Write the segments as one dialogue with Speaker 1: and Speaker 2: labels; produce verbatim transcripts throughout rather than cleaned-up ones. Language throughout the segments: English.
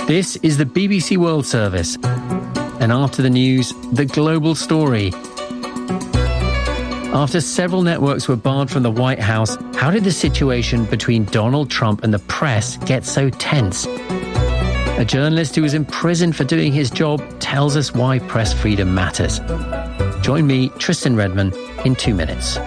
Speaker 1: This is the B B C World Service. And after the news, the global story. After several networks were barred from the White House, how did the situation between Donald Trump and the press get so tense? A journalist who was imprisoned for doing his job tells us why press freedom matters. Join me, Tristan Redman, in two minutes.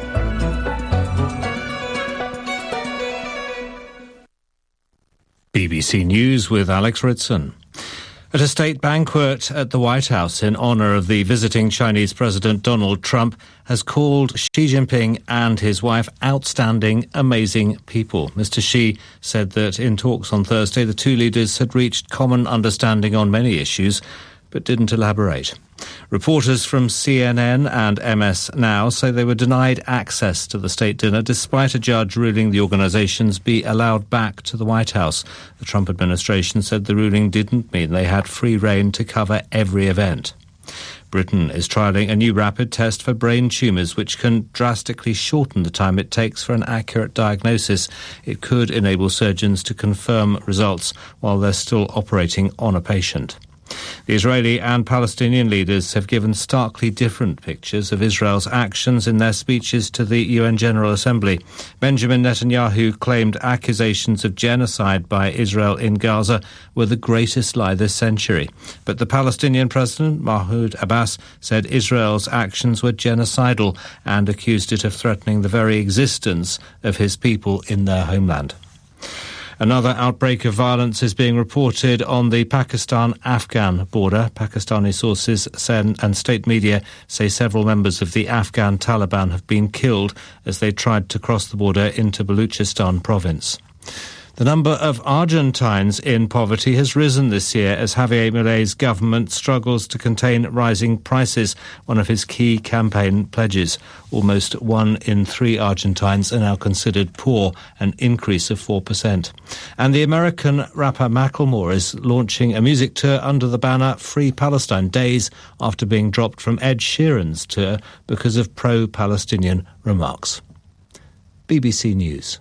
Speaker 2: B B C News with Alex Ritson. At a state banquet at the White House in honour of the visiting Chinese President Donald Trump has called Xi Jinping and his wife outstanding, amazing people. Mister Xi said that in talks on Thursday, the two leaders had reached common understanding on many issues, but didn't elaborate. Reporters from C N N and M S Now say they were denied access to the state dinner despite a judge ruling the organisations be allowed back to the White House. The Trump administration said the ruling didn't mean they had free rein to cover every event. Britain is trialling a new rapid test for brain tumours which can drastically shorten the time it takes for an accurate diagnosis. It could enable surgeons to confirm results while they're still operating on a patient. The Israeli and Palestinian leaders have given starkly different pictures of Israel's actions in their speeches to the U N General Assembly. Benjamin Netanyahu claimed accusations of genocide by Israel in Gaza were the greatest lie this century. But the Palestinian president, Mahmoud Abbas, said Israel's actions were genocidal and accused it of threatening the very existence of his people in their homeland. Another outbreak of violence is being reported on the Pakistan-Afghan border. Pakistani sources and state media say several members of the Afghan Taliban have been killed as they tried to cross the border into Baluchistan province. The number of Argentines in poverty has risen this year as Javier Milei's government struggles to contain rising prices, one of his key campaign pledges. Almost one in three Argentines are now considered poor, an increase of four percent. And the American rapper Macklemore is launching a music tour under the banner Free Palestine, days after being dropped from Ed Sheeran's tour because of pro-Palestinian remarks. B B C News.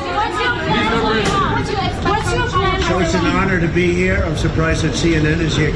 Speaker 3: So it's an honor to be here. I'm surprised that C N N is here.